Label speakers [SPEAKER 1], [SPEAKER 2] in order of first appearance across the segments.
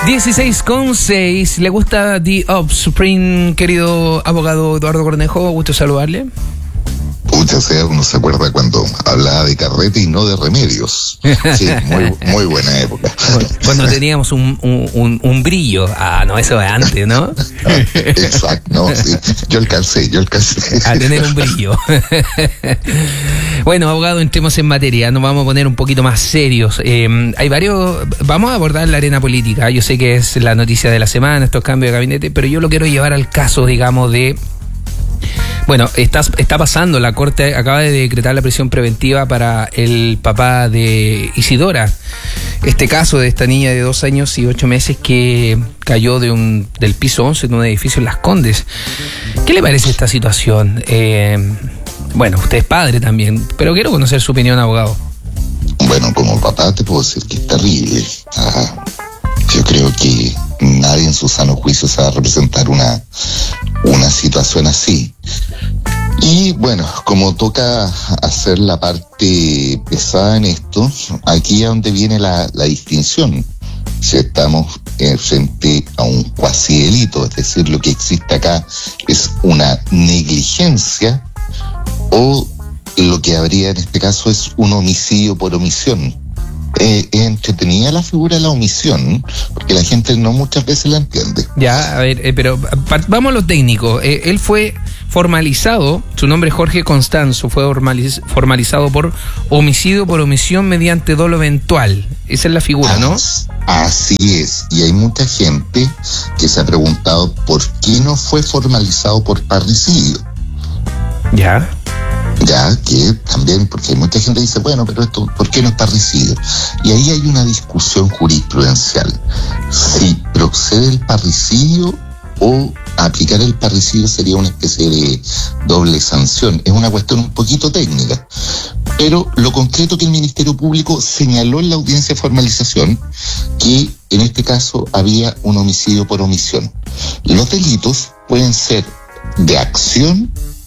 [SPEAKER 1] 16:06. ¿Le gusta The Offspring, querido abogado Eduardo Cornejo? Gusto saludarle.
[SPEAKER 2] Pucha, sea, uno se acuerda cuando hablaba de carrete y no de remedios. Sí, muy buena época.
[SPEAKER 1] Cuando teníamos un brillo. Ah, no, eso es antes, ¿no?
[SPEAKER 2] Exacto, no, sí. Yo alcancé.
[SPEAKER 1] A tener un brillo. Bueno, abogado, entremos en materia. Nos vamos a poner un poquito más serios. Hay varios. Vamos a abordar la arena política. Yo sé que es la noticia de la semana, estos cambios de gabinete, pero yo lo quiero llevar al caso, digamos, de. Bueno, está pasando, la Corte acaba de decretar la prisión preventiva para el papá de Isidora. Este caso de esta niña de 2 años y 8 meses que cayó del piso 11 de un edificio en Las Condes. ¿Qué le parece esta situación? Bueno, usted es padre también, pero quiero conocer su opinión, abogado.
[SPEAKER 2] Bueno, como papá te puedo decir que es terrible. Yo creo que nadie en su sano juicio se va a representar una situación así. Y bueno, como toca hacer la parte pesada en esto, aquí es donde viene la distinción. Si estamos frente a un cuasi delito, es decir, lo que existe acá es una negligencia, o lo que habría en este caso es un homicidio por omisión. Es entretenida la figura de la omisión, porque la gente no muchas veces la entiende.
[SPEAKER 1] Ya, a ver, pero vamos a lo técnico. Él fue formalizado, su nombre es Jorge Constanzo, fue formalizado por homicidio por omisión mediante dolo eventual. Esa es la figura, ¿no?
[SPEAKER 2] Así es, y hay mucha gente que se ha preguntado por qué no fue formalizado por parricidio.
[SPEAKER 1] Ya,
[SPEAKER 2] que también, porque mucha gente dice, bueno, pero esto, ¿por qué no es parricidio? Y ahí hay una discusión jurisprudencial. Si procede el parricidio o aplicar el parricidio sería una especie de doble sanción. Es una cuestión un poquito técnica. Pero lo concreto que el Ministerio Público señaló en la audiencia de formalización, que en este caso había un homicidio por omisión. Los delitos pueden ser de acción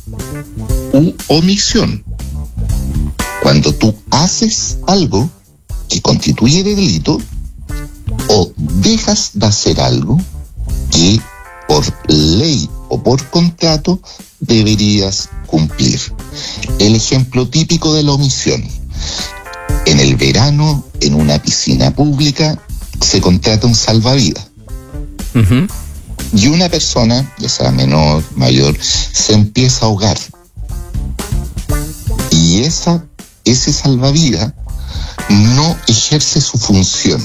[SPEAKER 2] u omisión. Cuando tú haces algo que constituye de delito o dejas de hacer algo que por ley o por contrato deberías cumplir. El ejemplo típico de la omisión: en el verano, en una piscina pública, se contrata un salvavidas.
[SPEAKER 1] uh-huh.
[SPEAKER 2] Y una persona, ya sea menor, mayor, se empieza a ahogar. Y ese salvavidas no ejerce su función.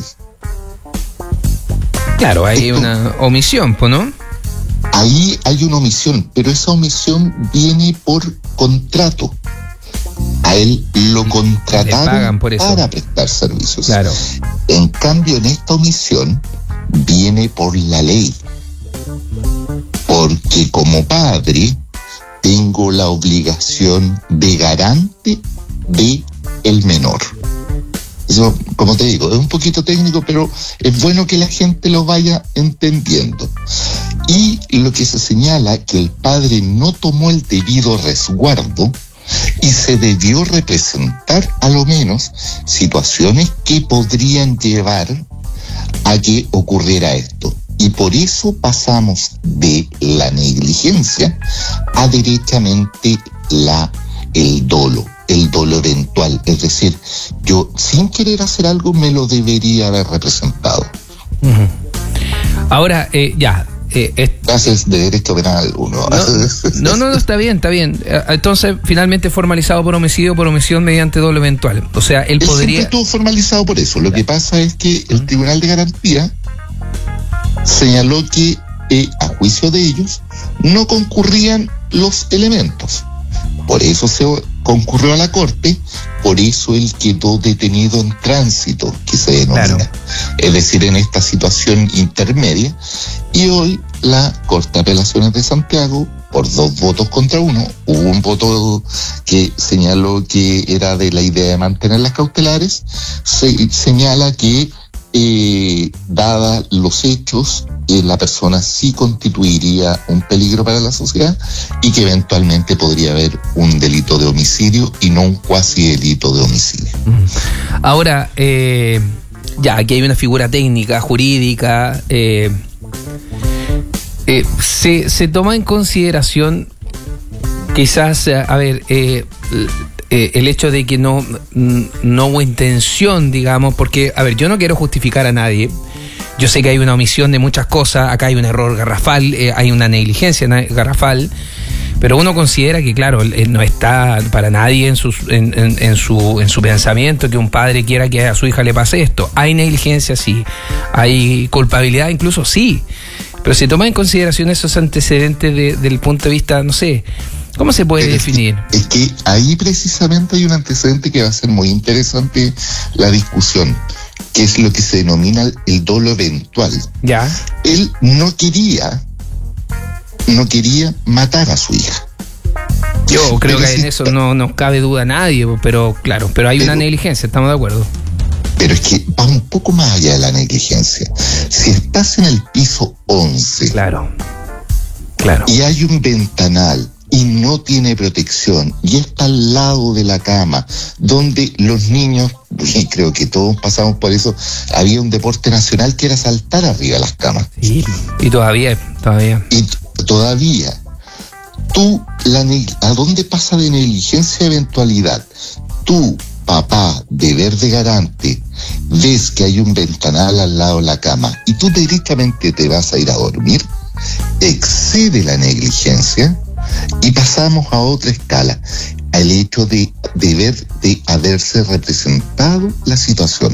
[SPEAKER 1] Claro, hay una omisión, ¿no?
[SPEAKER 2] Ahí hay una omisión, pero esa omisión viene por contrato. A él lo contrataron para prestar servicios.
[SPEAKER 1] Claro.
[SPEAKER 2] En cambio, en esta omisión viene por la ley. Porque como padre tengo la obligación de garante de el menor. Eso, como te digo, es un poquito técnico, pero es bueno que la gente lo vaya entendiendo. Y lo que se señala, que el padre no tomó el debido resguardo y se debió representar a lo menos situaciones que podrían llevar a que ocurriera esto. Y por eso pasamos de la negligencia a derechamente el dolo eventual. Es decir, yo sin querer hacer algo me lo debería haber representado.
[SPEAKER 1] Uh-huh. Ahora,
[SPEAKER 2] Clases de derecho penal uno.
[SPEAKER 1] No, está bien. Entonces, finalmente formalizado por homicidio por omisión mediante dolo eventual. O sea, él podría...
[SPEAKER 2] Siempre estuvo formalizado por eso. Lo que pasa es que el Tribunal de Garantía señaló que, a juicio de ellos, no concurrían los elementos. Por eso se concurrió a la Corte, por eso él quedó detenido en tránsito, que se denomina. Claro. Es decir, en esta situación intermedia. Y hoy la Corte de Apelaciones de Santiago, por 2 votos contra 1, hubo un voto que señaló que era de la idea de mantener las cautelares, señala que dada los hechos, la persona sí constituiría un peligro para la sociedad y que eventualmente podría haber un delito de homicidio y no un cuasi delito de homicidio.
[SPEAKER 1] Ahora, ya, aquí hay una figura técnica, jurídica, se toma en consideración quizás, el hecho de que no hubo intención, digamos, porque, yo no quiero justificar a nadie. Yo sé que hay una omisión de muchas cosas, acá hay un error garrafal, hay una negligencia garrafal, pero uno considera que, claro, no está para nadie en su pensamiento que un padre quiera que a su hija le pase esto. Hay negligencia, sí. Hay culpabilidad, incluso, sí. Pero se toma en consideración esos antecedentes desde el punto de vista, no sé, ¿cómo se puede definir?
[SPEAKER 2] Es que ahí precisamente hay un antecedente que va a ser muy interesante la discusión, que es lo que se denomina el dolo eventual.
[SPEAKER 1] Ya.
[SPEAKER 2] Él no quería matar a su hija.
[SPEAKER 1] Yo creo que en eso no cabe duda a nadie, pero claro, pero hay una negligencia, estamos de acuerdo.
[SPEAKER 2] Pero es que va un poco más allá de la negligencia. Si estás en el piso 11,
[SPEAKER 1] claro,
[SPEAKER 2] y hay un ventanal y no tiene protección y está al lado de la cama, donde los niños, y creo que todos pasamos por eso, había un deporte nacional que era saltar arriba de las camas.
[SPEAKER 1] Sí, y todavía.
[SPEAKER 2] Y todavía. Tú, ¿a dónde pasa de negligencia a eventualidad? Tú, papá, deber de garante, ves que hay un ventanal al lado de la cama y tú directamente te vas a ir a dormir, excede la negligencia y pasamos a otra escala, al hecho de deber de haberse representado la situación.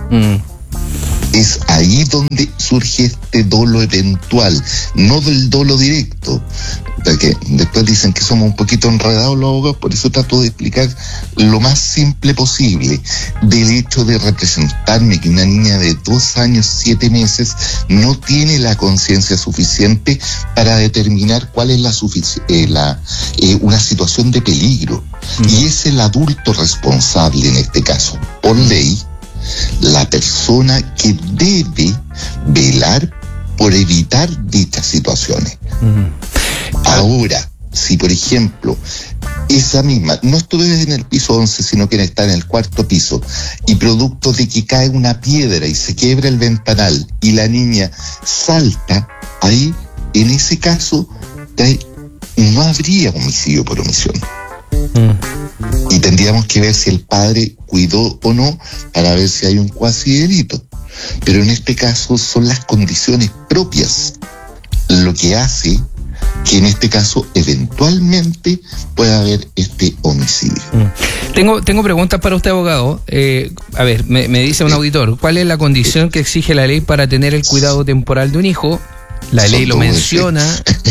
[SPEAKER 2] Es ahí donde surge este dolo eventual, no del dolo directo. Porque después dicen que somos un poquito enredados los abogados, por eso trato de explicar lo más simple posible del hecho de representarme que una niña de 2 años, 7 meses no tiene la conciencia suficiente para determinar cuál es una situación de peligro. Y es el adulto responsable en este caso, por ley, la persona que debe velar por evitar dichas situaciones. Ahora, si por ejemplo esa misma, no estuve en el piso 11, sino que está en el 4º piso, y producto de que cae una piedra y se quiebra el ventanal y la niña salta, ahí, en ese caso, no habría homicidio por omisión. Y tendríamos que ver si el padre cuidó o no para ver si hay un cuasi delito. Pero en este caso son las condiciones propias lo que hace que en este caso eventualmente pueda haber este homicidio.
[SPEAKER 1] Tengo preguntas para usted, abogado. Me dice un auditor, ¿cuál es la condición que exige la ley para tener el cuidado temporal de un hijo? La ley lo menciona.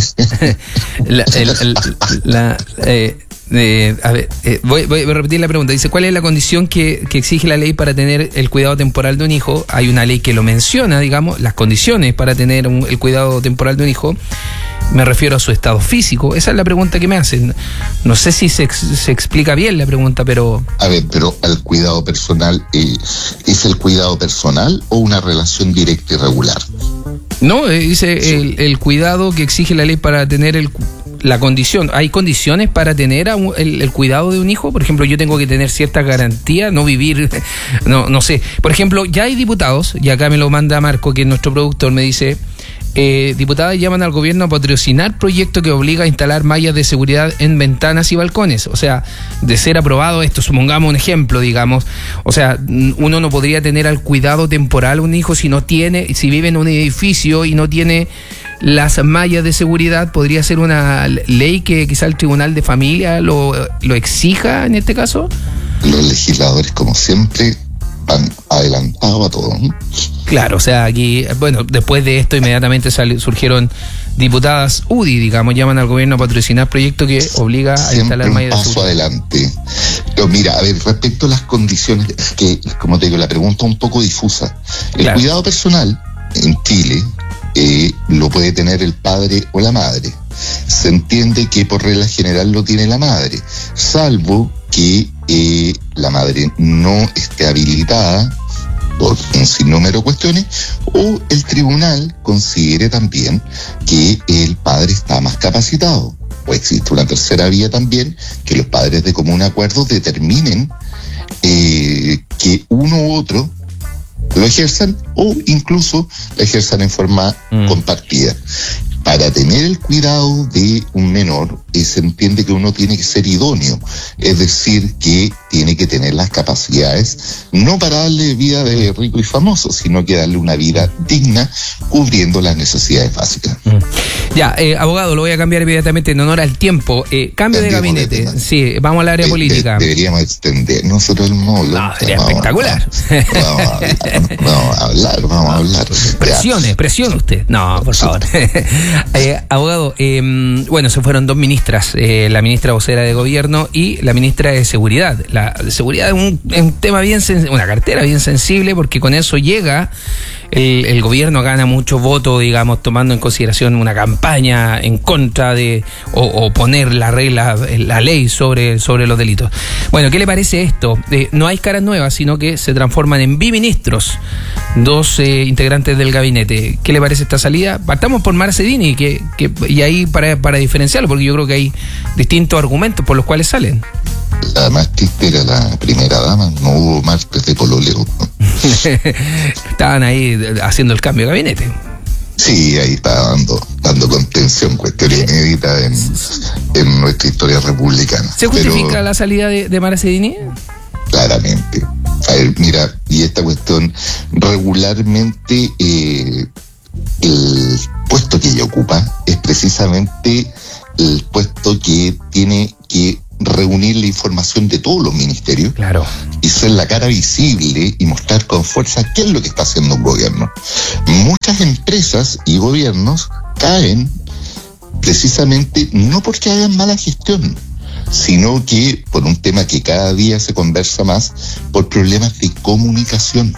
[SPEAKER 1] Voy a repetir la pregunta. Dice, ¿cuál es la condición que exige la ley para tener el cuidado temporal de un hijo? Hay una ley que lo menciona, digamos, las condiciones para tener el cuidado temporal de un hijo. Me refiero a su estado físico. Esa es la pregunta que me hacen. No sé si se explica bien la pregunta, pero...
[SPEAKER 2] pero el cuidado personal, ¿es el cuidado personal o una relación directa y regular?
[SPEAKER 1] No, dice el cuidado que exige la ley para tener la condición. ¿Hay condiciones para tener el cuidado de un hijo? Por ejemplo, yo tengo que tener cierta garantía, no vivir, no sé. Por ejemplo, ya hay diputados, y acá me lo manda Marco, que es nuestro productor, me dice... diputadas llaman al gobierno a patrocinar proyecto que obliga a instalar mallas de seguridad en ventanas y balcones. O sea, de ser aprobado esto, supongamos un ejemplo, digamos, o sea, uno no podría tener al cuidado temporal un hijo si vive en un edificio y no tiene las mallas de seguridad. ¿Podría ser una ley que quizá el Tribunal de Familia lo exija en este caso?
[SPEAKER 2] Los legisladores, como siempre, van adelantados a todo, ¿no?
[SPEAKER 1] Claro, o sea, aquí, bueno, después de esto inmediatamente surgieron diputadas UDI, digamos, llaman al gobierno a patrocinar proyecto que obliga a instalar mallas de seguridad.
[SPEAKER 2] Paso adelante. Pero mira, respecto a las condiciones, que como te digo, la pregunta es un poco difusa. El cuidado personal en Chile lo puede tener el padre o la madre. Se entiende que por regla general lo tiene la madre, salvo que la madre no esté habilitada por un sinnúmero de cuestiones, o el tribunal considere también que el padre está más capacitado. O existe una tercera vía también, que los padres de común acuerdo determinen que uno u otro lo ejerzan o incluso lo ejerzan en forma compartida. Para tener el cuidado de un menor, se entiende que uno tiene que ser idóneo, es decir, que tiene que tener las capacidades, no para darle vida de rico y famoso, sino que darle una vida digna, cubriendo las necesidades básicas.
[SPEAKER 1] Ya, abogado, lo voy a cambiar inmediatamente en honor al tiempo. Cambio de gabinete. Sí, vamos al área política.
[SPEAKER 2] Deberíamos extender nosotros el módulo.
[SPEAKER 1] No, sería espectacular.
[SPEAKER 2] Vamos a hablar.
[SPEAKER 1] Presione usted. No, por favor. Abogado, bueno, se fueron dos ministras, la ministra vocera de gobierno y la ministra de seguridad. La de seguridad es un tema una cartera bien sensible, porque con eso llega el gobierno, gana mucho voto, digamos, tomando en consideración una campaña en contra de o poner la ley sobre los delitos. Bueno, ¿qué le parece esto? No hay caras nuevas, sino que se transforman en biministros dos integrantes del gabinete. ¿Qué le parece esta salida? Partamos por Marcedini, y ahí para diferenciarlo, porque yo creo que hay distintos argumentos por los cuales salen.
[SPEAKER 2] La más triste era la primera dama, no hubo martes de pololeo.
[SPEAKER 1] Estaban ahí haciendo el cambio de gabinete.
[SPEAKER 2] Sí, ahí estaba dando contención, cuestión inédita en nuestra historia republicana.
[SPEAKER 1] ¿Se justifica la salida de Marcedini?
[SPEAKER 2] Claramente. A ver, mira, y esta cuestión, regularmente el puesto que ella ocupa es precisamente el puesto que tiene que reunir la información de todos los ministerios.
[SPEAKER 1] Claro.
[SPEAKER 2] Y ser la cara visible y mostrar con fuerza qué es lo que está haciendo un gobierno. Muchas empresas y gobiernos caen precisamente no porque hagan mala gestión, sino que por un tema que cada día se conversa más, por problemas de comunicación.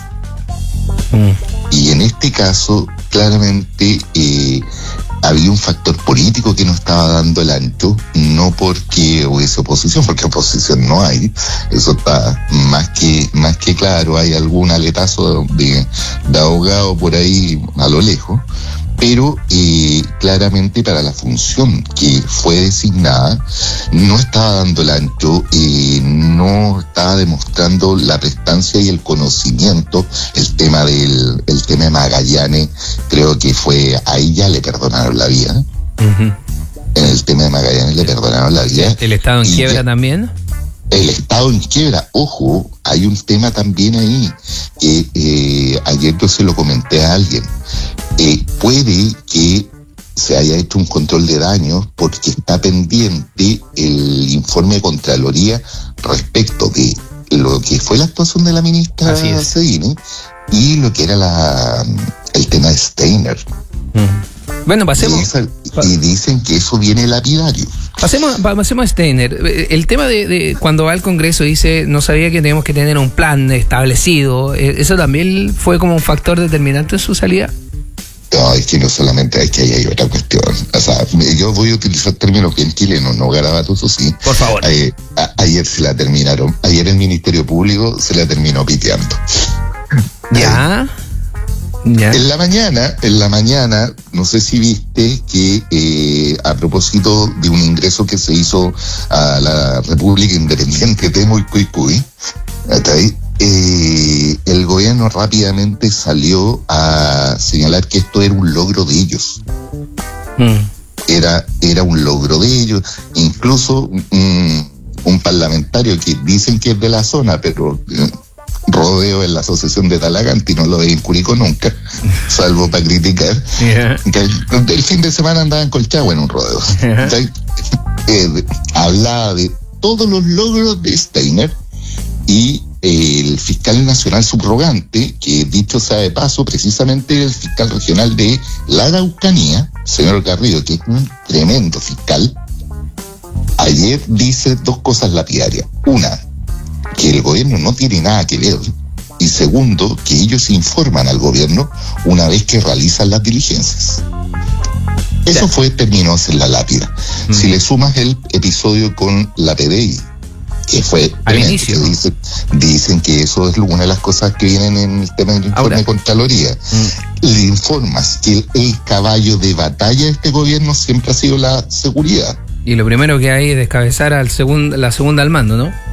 [SPEAKER 2] Y en este caso, claramente, había un factor político que no estaba dando el ancho, no porque hubiese oposición, porque oposición no hay, eso está más que claro. Hay algún aletazo de abogado por ahí a lo lejos, pero claramente para la función que fue designada no estaba dando el ancho, no estaba demostrando la prestancia y el conocimiento. El tema de Magallanes, creo que fue ahí ya le perdonaron la vida. En el tema de Magallanes le perdonaron la vida.
[SPEAKER 1] ¿El Estado en quiebra también?
[SPEAKER 2] El Estado en quiebra, ojo, hay un tema también ahí que ayer yo se lo comenté a alguien. Puede que se haya hecho un control de daños porque está pendiente el informe de Contraloría respecto de lo que fue la actuación de la ministra Marcedini y lo que era el tema de Steiner.
[SPEAKER 1] Bueno, pasemos.
[SPEAKER 2] Y dicen que eso viene lapidario.
[SPEAKER 1] Pasemos a Steiner. El tema de cuando va al Congreso dice, no sabía que teníamos que tener un plan establecido. ¿Eso también fue como un factor determinante en su salida?
[SPEAKER 2] No, es que no solamente es que ahí hay otra cuestión. O sea, yo voy a utilizar términos bien chilenos, no garabatos, eso sí.
[SPEAKER 1] Por favor.
[SPEAKER 2] Ayer se la terminaron. Ayer el Ministerio Público se la terminó piteando.
[SPEAKER 1] ¿Ya?
[SPEAKER 2] En la mañana, no sé si viste que a propósito de un ingreso que se hizo a la República Independiente de Moycuy, el gobierno rápidamente salió a señalar que esto era un logro de ellos. Era un logro de ellos. Incluso un parlamentario que dicen que es de la zona, pero rodeo en la asociación de Talagante y no lo ve en Curicó nunca, salvo para criticar. El fin de semana andaba en Colchagua en un rodeo. Hablaba de todos los logros de Steiner y el fiscal nacional subrogante, que dicho sea de paso, precisamente el fiscal regional de la Araucanía, señor Garrido, que es un tremendo fiscal, ayer dice dos cosas lapidarias. Una, que el gobierno no tiene nada que ver, y segundo, que ellos informan al gobierno una vez que realizan las diligencias. Eso terminó en la lápida. Si le sumas el episodio con la PDI, que fue
[SPEAKER 1] al inicio,
[SPEAKER 2] dicen que eso es una de las cosas que vienen en el tema del informe de Contraloría. Le informas que el caballo de batalla de este gobierno siempre ha sido la seguridad.
[SPEAKER 1] Y lo primero que hay es descabezar la segunda al mando, ¿no?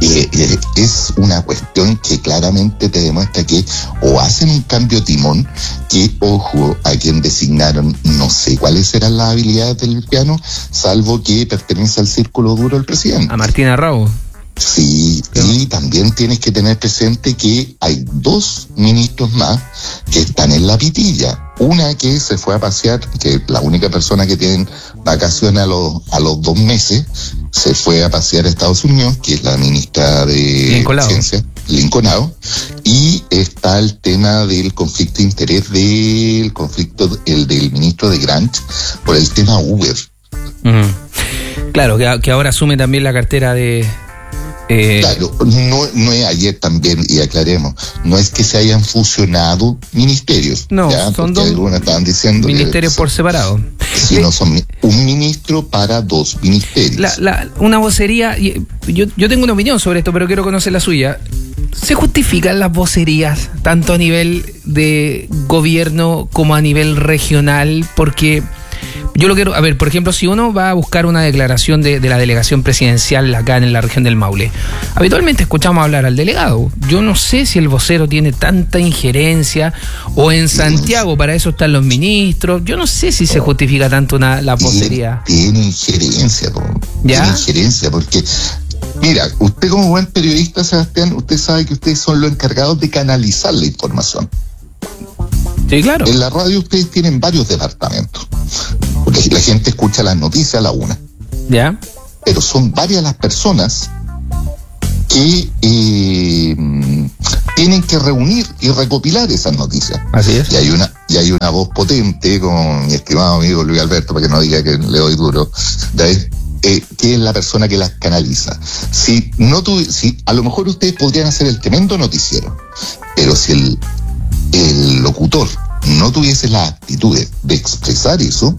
[SPEAKER 2] es una cuestión que claramente te demuestra que o hacen un cambio de timón, que ojo, a quien designaron, no sé cuáles serán las habilidades del piano, salvo que pertenece al círculo duro del presidente.
[SPEAKER 1] A Martina Raúl.
[SPEAKER 2] Sí, y también tienes que tener presente que hay 2 ministros más que están en la pitilla. Una que se fue a pasear, que la única persona que tiene vacaciones a los 2 meses, se fue a pasear a Estados Unidos, que es la ministra de Ciencia, Lincolnado, y está el tema del conflicto de interés el del ministro de Grant por el tema Uber.
[SPEAKER 1] Claro, que ahora asume también la cartera de...
[SPEAKER 2] Claro, no es ayer también, y aclaremos, no es que se hayan fusionado ministerios.
[SPEAKER 1] No,
[SPEAKER 2] ¿ya?
[SPEAKER 1] son
[SPEAKER 2] porque
[SPEAKER 1] 2
[SPEAKER 2] estaban diciendo
[SPEAKER 1] ministerios por separado.
[SPEAKER 2] Sí, no son un ministro para 2 ministerios.
[SPEAKER 1] Una vocería, yo tengo una opinión sobre esto, pero quiero conocer la suya. ¿Se justifican las vocerías tanto a nivel de gobierno como a nivel regional? Porque... yo lo quiero, a ver, por ejemplo, si uno va a buscar una declaración de la delegación presidencial acá en la región del Maule, habitualmente escuchamos hablar al delegado. Yo no sé si el vocero tiene tanta injerencia, o en Santiago para eso están los ministros. Yo no sé si se justifica tanto la vocería.
[SPEAKER 2] Tiene injerencia,
[SPEAKER 1] ¿ya?
[SPEAKER 2] Tiene injerencia porque... Mira, usted como buen periodista, Sebastián, usted sabe que ustedes son los encargados de canalizar la información.
[SPEAKER 1] Sí, claro.
[SPEAKER 2] En la radio ustedes tienen varios departamentos, porque la gente escucha las noticias a la una.
[SPEAKER 1] Ya.
[SPEAKER 2] Pero son varias las personas que tienen que reunir y recopilar esas noticias.
[SPEAKER 1] Así es.
[SPEAKER 2] Y hay una voz potente con mi estimado amigo Luis Alberto, para que no diga que le doy duro, que es la persona que las canaliza. Si a lo mejor ustedes podrían hacer el tremendo noticiero, pero si el locutor no tuviese las actitudes de expresar eso,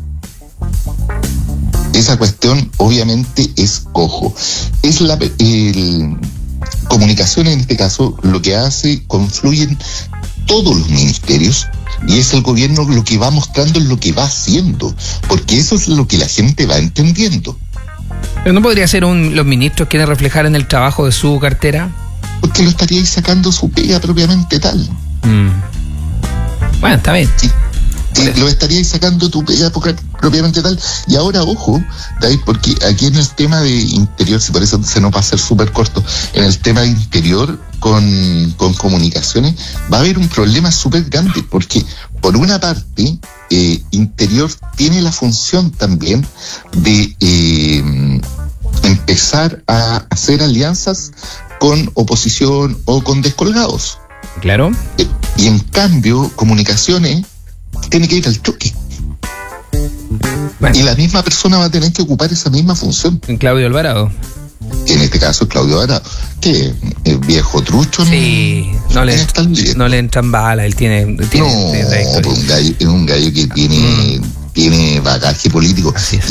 [SPEAKER 2] esa cuestión obviamente es cojo. Es comunicación en este caso lo que hace, confluyen todos los ministerios, y es el gobierno lo que va mostrando, es lo que va haciendo, porque eso es lo que la gente va entendiendo.
[SPEAKER 1] ¿Pero no podría ser los ministros quienes reflejaran el trabajo de su cartera?
[SPEAKER 2] Porque lo estaríais sacando su pega propiamente tal.
[SPEAKER 1] Bueno, está bien.
[SPEAKER 2] Sí. Lo estaríais sacando tu pega propiamente tal. Y ahora, ojo, David, porque aquí en el tema de interior, si por eso se nos va a hacer súper corto, en el tema de interior con comunicaciones, va a haber un problema súper grande, porque por una parte, interior tiene la función también de empezar a hacer alianzas con oposición o con descolgados.
[SPEAKER 1] Claro.
[SPEAKER 2] Y en cambio, comunicaciones tiene que ir al choque. Bueno. Y la misma persona va a tener que ocupar esa misma función.
[SPEAKER 1] Claudio Alvarado.
[SPEAKER 2] Que en este caso es Claudio Alvarado. Que es viejo trucho.
[SPEAKER 1] Sí, no le entran balas. Él tiene
[SPEAKER 2] no, pues un gallo que tiene bagaje político.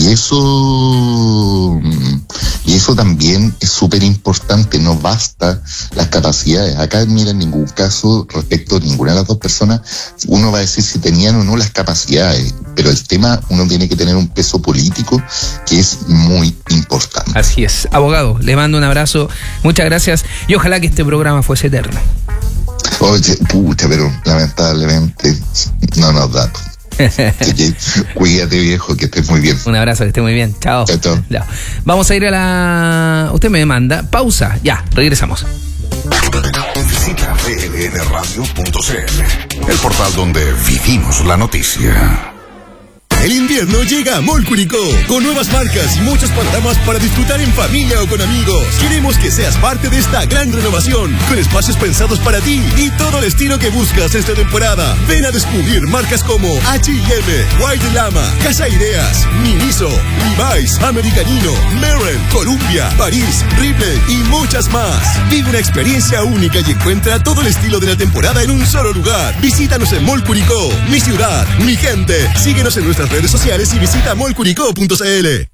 [SPEAKER 2] Y eso también es súper importante. No basta las capacidades. Acá, mira, en ningún caso, respecto a ninguna de las 2 personas, uno va a decir si tenían o no las capacidades. Pero el tema, uno tiene que tener un peso político que es muy importante.
[SPEAKER 1] Así es. Abogado, le mando un abrazo. Muchas gracias. Y ojalá que este programa fuese eterno.
[SPEAKER 2] Oye, pucha, pero lamentablemente no nos da. Cuídate, viejo, que estés muy bien.
[SPEAKER 1] Un abrazo, que esté muy bien. Chao.
[SPEAKER 2] Chao.
[SPEAKER 1] Vamos a ir a la... Usted me manda pausa. Ya, regresamos.
[SPEAKER 3] Visita plnradio.cl, el portal donde vivimos la noticia.
[SPEAKER 4] El invierno llega a Mall Curicó con nuevas marcas y muchos panoramas para disfrutar en familia o con amigos. Queremos que seas parte de esta gran renovación con espacios pensados para ti y todo el estilo que buscas esta temporada. Ven a descubrir marcas como H&M, White Lama, Casa Ideas, Miniso, Levi's, Americanino, Merrell, Columbia, París, Ripley y muchas más. Vive una experiencia única y encuentra todo el estilo de la temporada en un solo lugar. Visítanos en Mall Curicó, mi ciudad, mi gente. Síguenos en nuestras redes sociales y visita mallcuricó.cl.